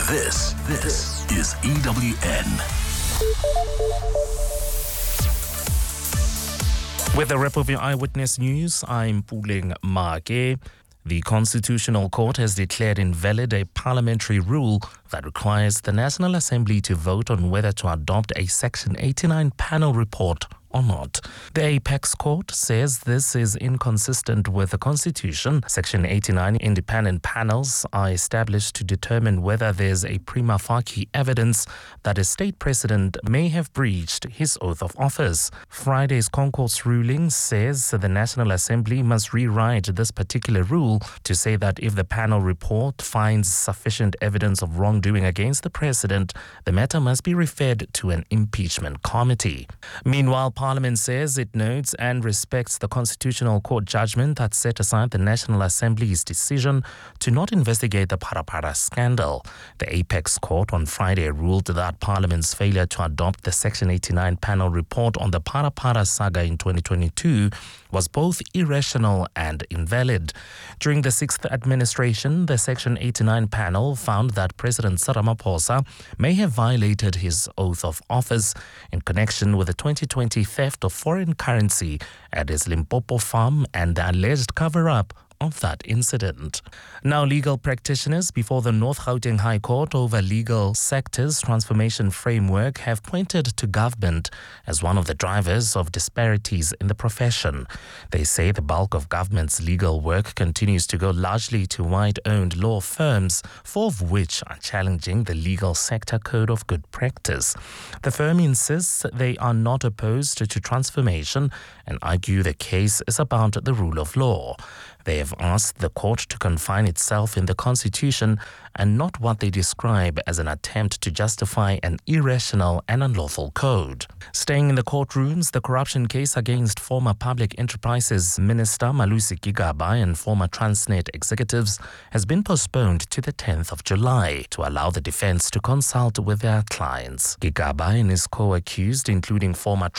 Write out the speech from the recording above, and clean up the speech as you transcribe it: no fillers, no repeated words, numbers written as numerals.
This is EWN. With a wrap of your Eyewitness News, I'm Puleng Make. The Constitutional Court has declared invalid a parliamentary rule that requires the National Assembly to vote on whether to adopt a Section 89 panel report or not. The Apex Court says this is inconsistent with the Constitution. Section 89 independent panels are established to determine whether there's a prima facie evidence that a state president may have breached his oath of office. Friday's Concourse ruling says the National Assembly must rewrite this particular rule to say that if the panel report finds sufficient evidence of wrongdoing against the president, the matter must be referred to an impeachment committee. Meanwhile, Parliament says it notes and respects the Constitutional Court judgment that set aside the National Assembly's decision to not investigate the Phala-Phala scandal. The Apex Court on Friday ruled that Parliament's failure to adopt the Section 89 panel report on the Phala-Phala saga in 2022 was both irrational and invalid. During the 6th administration, the Section 89 panel found that President Cyril Ramaphosa may have violated his oath of office in connection with the 2020 theft of foreign currency at his Limpopo farm and the alleged cover-up of that incident. Now, legal practitioners before the North Gauteng High Court over legal sector's transformation framework have pointed to government as one of the drivers of disparities in the profession. They say the bulk of government's legal work continues to go largely to white-owned law firms, 4 of which are challenging the legal sector code of good practice. The firm insists they are not opposed to transformation and argue the case is about the rule of law. They have asked the court to confine itself in the Constitution and not what they describe as an attempt to justify an irrational and unlawful code. Staying in the courtrooms, the corruption case against former Public Enterprises Minister Malusi Gigaba and former Transnet executives has been postponed to the 10th of July to allow the defense to consult with their clients. Gigaba and his co-accused, including former